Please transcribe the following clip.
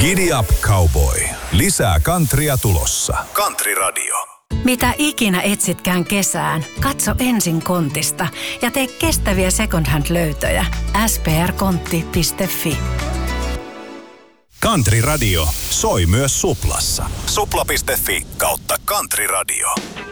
Giddy Up Cowboy. Lisää countrya tulossa. Country Radio. Mitä ikinä etsitkään kesään, katso ensin Kontista ja tee kestäviä second hand-löytöjä. sprkontti.fi. Country Radio soi myös Suplassa. Supla.fi/Country Radio.